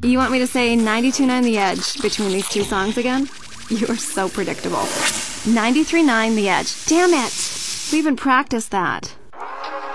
You want me to say 92.9 The Edge between these two songs again? You are so predictable. 93.9 The Edge. Damn it! We even practiced that.